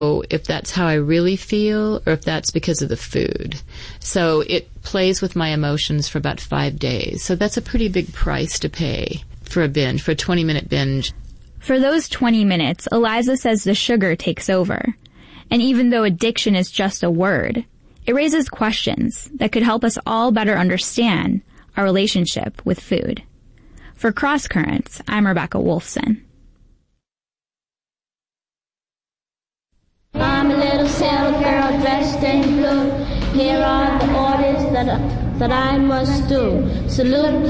if that's how I really feel or if that's because of the food. So it plays with my emotions for about 5 days. So that's a pretty big price to pay for a binge, for a 20-minute binge. For those 20 minutes, Eliza says the sugar takes over. And even though addiction is just a word, it raises questions that could help us all better understand our relationship with food. For Cross Currents, I'm Rebecca Wolfson. I'm a little sailor girl dressed in blue. Here are the orders that I must do. Salute